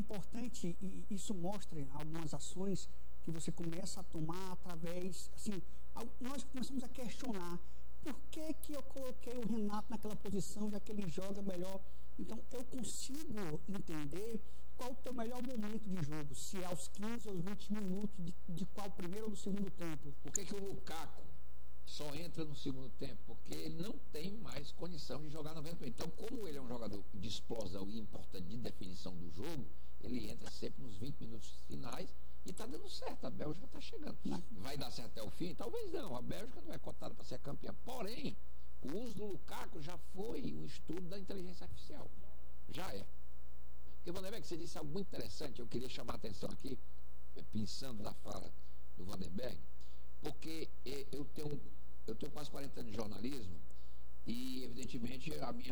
importante, e isso mostra algumas ações que você começa a tomar através, assim, nós começamos a questionar por que eu coloquei o Renato naquela posição, já que ele joga melhor. Então, eu consigo entender qual o teu melhor momento de jogo, se é aos 15 ou aos 20 minutos, de qual primeiro ou do segundo tempo. Por que o Lukaku só entra no segundo tempo? Porque ele não tem mais condição de jogar 90 minutos. Então, como ele é um jogador de explosão e importante de definição do jogo, ele entra sempre nos 20 minutos finais e está dando certo. A Bélgica está chegando. Vai dar certo até o fim? Talvez não. A Bélgica não é cotada para ser campeã. Porém, o uso do Lukaku já foi um estudo da inteligência artificial. Já é. Porque, Vanderberg, você disse algo muito interessante. Eu queria chamar a atenção aqui, pensando na fala do Vanderberg, porque eu tenho quase 40 anos de jornalismo e, evidentemente,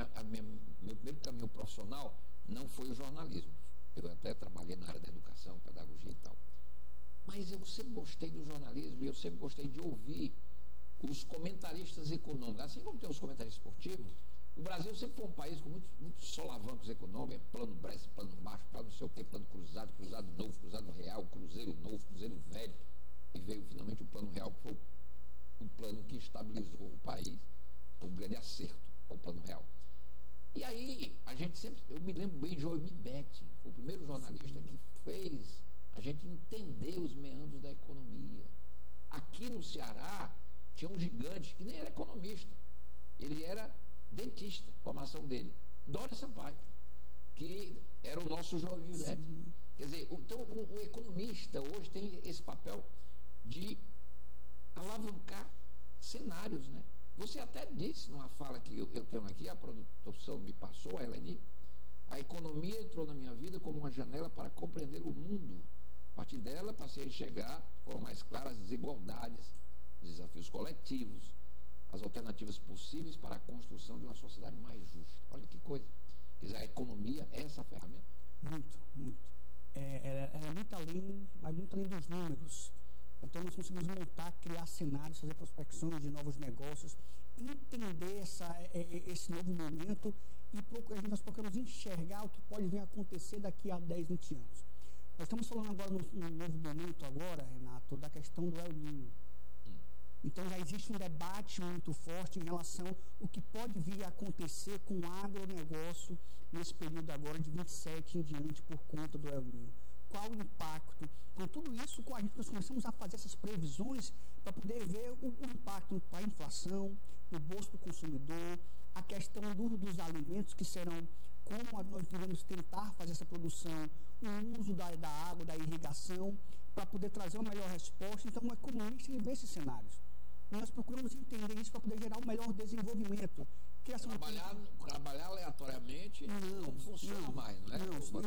meu primeiro caminho profissional não foi o jornalismo. Eu até trabalhei na área da educação, pedagogia e tal. Mas eu sempre gostei do jornalismo e eu sempre gostei de ouvir os comentaristas econômicos. Assim como tem os comentaristas esportivos, o Brasil sempre foi um país com muitos solavancos econômicos, plano Brest, plano baixo, plano não sei o que, plano cruzado, cruzado novo, cruzado real, cruzeiro novo, cruzeiro velho. E veio finalmente o plano real, que foi o plano que estabilizou o país, um grande acerto, o plano real. E aí, a gente sempre, eu me lembro bem de Joemi Betti, foi o primeiro jornalista que fez a gente entender os meandros da economia. Aqui no Ceará, tinha um gigante que nem era economista, ele era dentista, a formação dele, Dória Sampaio, que era o nosso Joemi Betti. Quer dizer, então o economista hoje tem esse papel de alavancar cenários, né? Você até disse numa fala que eu tenho aqui, a produção me passou, a Eleni, a economia entrou na minha vida como uma janela para compreender o mundo. A partir dela, passei a enxergar de forma mais clara as desigualdades, os desafios coletivos, as alternativas possíveis para a construção de uma sociedade mais justa. Olha que coisa. Quer dizer, a economia é essa ferramenta. Muito, muito. Ela é muito além, mas muito além dos números. Então nós conseguimos montar, criar cenários, fazer prospecções de novos negócios, entender esse novo momento e nós procuramos enxergar o que pode vir a acontecer daqui a 10, 20 anos. Nós estamos falando agora, num novo momento agora, Renato, da questão do El Niño. Então já existe um debate muito forte em relação ao que pode vir a acontecer com o agronegócio nesse período agora de 27 em diante por conta do El Niño. Qual o impacto? Com tudo isso, nós começamos a fazer essas previsões para poder ver o impacto para a inflação, no bolso do consumidor, a questão dos alimentos que serão, como nós devemos tentar fazer essa produção, o uso da água, da irrigação, para poder trazer uma melhor resposta. Então, o economista vê esses cenários. Nós procuramos entender isso para poder gerar o melhor desenvolvimento. Trabalhar aleatoriamente não funciona mais, não é?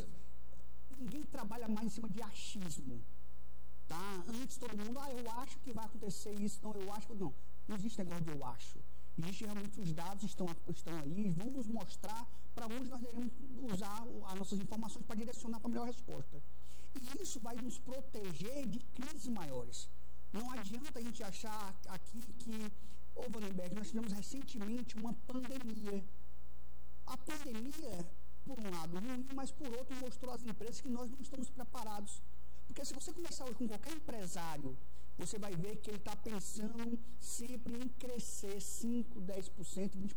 Ninguém trabalha mais em cima de achismo. Tá? Antes todo mundo, eu acho que vai acontecer isso, não, eu acho que não. Não existe negócio de eu acho. Existe realmente os dados estão aí e vão nos mostrar para onde nós devemos usar as nossas informações para direcionar para a melhor resposta. E isso vai nos proteger de crises maiores. Não adianta a gente achar aqui que, Vandenberg, nós tivemos recentemente uma pandemia. A pandemia, por um lado, ruim, mas por outro, mostrou às empresas que nós não estamos preparados. Porque se você conversar hoje com qualquer empresário, você vai ver que ele está pensando sempre em crescer 5%, 10%, 20%.